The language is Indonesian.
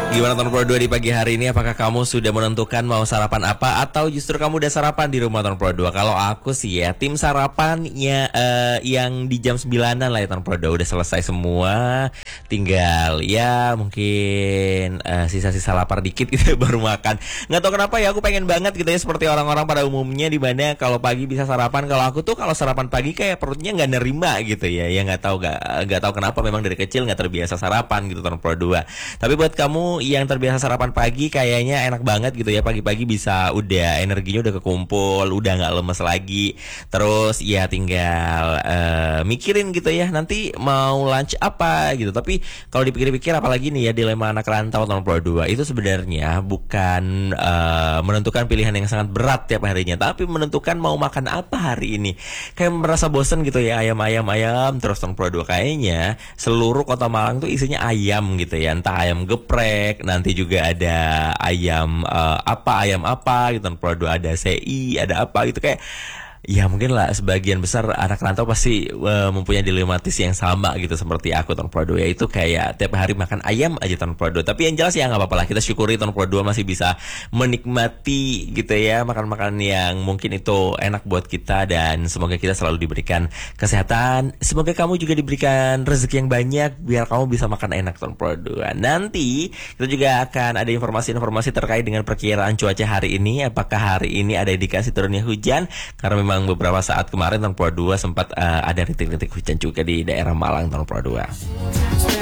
Gimana Tahun Pro 2 di pagi hari ini? Apakah kamu sudah menentukan mau sarapan apa? Atau justru kamu udah sarapan di rumah Tahun Pro 2? Kalau aku sih ya, tim sarapannya yang di jam 9-an lah ya Tahun Pro 2 udah selesai semua. Tinggal ya mungkin sisa-sisa lapar dikit gitu baru makan. Nggak tahu kenapa ya aku pengen banget gitu ya seperti orang-orang pada umumnya, di mana kalau pagi bisa sarapan. Kalau aku tuh kalau sarapan pagi kayak perutnya nggak nerima gitu ya. Ya nggak tahu kenapa, memang dari kecil nggak terbiasa sarapan gitu Tahun Pro 2. Tapi buat kamu yang terbiasa sarapan pagi, kayaknya enak banget gitu ya, pagi-pagi bisa udah energinya udah kekumpul, udah nggak lemes lagi. Terus ya tinggal mikirin gitu ya nanti mau lunch apa gitu. Tapi kalau dipikir-pikir, apalagi nih ya dilema anak rantau Tahun Pro 2 itu sebenarnya bukan menentukan pilihan yang sangat berat tiap harinya, tapi menentukan mau makan apa hari ini. Kayak merasa bosen gitu ya, ayam terus Tahun Pro 2. Kayaknya seluruh kota Malang tuh isinya ayam gitu ya, entah ayam geprek, nanti juga ada ayam ayam apa gitu Tahun Pro 2, ada CI, ada apa gitu. Kayak ya mungkin lah sebagian besar anak rantau pasti mempunyai dilematis yang sama gitu seperti aku Tahun Pro 2, yaitu kayak tiap hari makan ayam aja Tahun Pro 2. Tapi yang jelas ya nggak apa-apa lah, kita syukuri Tahun Pro 2 masih bisa menikmati gitu ya makan-makan yang mungkin itu enak buat kita, dan semoga kita selalu diberikan kesehatan. Semoga kamu juga diberikan rezeki yang banyak biar kamu bisa makan enak Tahun Pro 2. Nanti kita juga akan ada informasi-informasi terkait dengan perkiraan cuaca hari ini. Apakah hari ini ada indikasi turunnya hujan? Karena memang beberapa saat kemarin Tahun Pro 2 sempat ada rintik-rintik hujan juga di daerah Malang Tahun Pro 2.